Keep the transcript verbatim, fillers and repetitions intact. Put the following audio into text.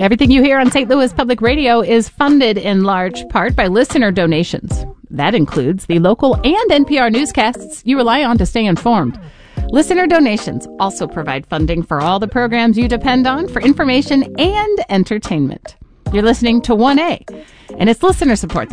Everything you hear on Saint Louis Public Radio is funded in large part by listener donations. That includes the local and N P R newscasts you rely on to stay informed. Listener donations also provide funding for all the programs you depend on for information and entertainment. You're listening to one A, and it's listener support